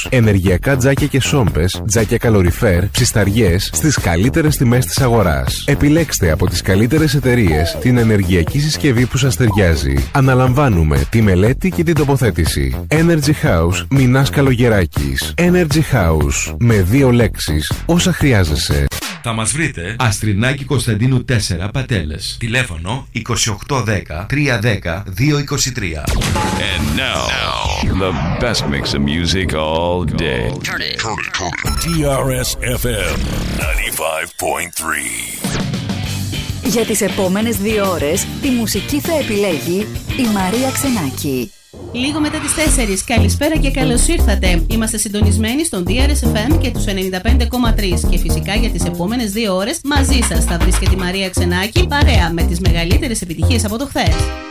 Ενεργειακά τζάκια και σόμπες, τζάκια καλοριφέρ, ψισταριές στις καλύτερες τιμές της αγοράς. Επιλέξτε από τις καλύτερες εταιρείες την ενεργειακή συσκευή που σας ταιριάζει. Αναλαμβάνουμε τη μελέτη και την τοποθέτηση. Energy House Μινάς Καλογεράκης. Energy House με 2 λέξεις. Όσα χρειάζεσαι. Θα μας βρείτε Αστρινάκη Κωνσταντίνου 4 Πατέλες. Τηλέφωνο 2810 310 223. And now, the best mix of music all day. Turn it. TRS FM 95.3. Για τις επόμενες 2 ώρες τη μουσική θα επιλέγει η Μαρία Ξενάκη. Λίγο μετά τις 4. Καλησπέρα και καλώς ήρθατε. Είμαστε συντονισμένοι στον DRS-FM και τους 95,3 και φυσικά για τις επόμενες 2 ώρες μαζί σας θα βρίσκεται η Μαρία Ξενάκη παρέα με τις μεγαλύτερες επιτυχίες από το χθες.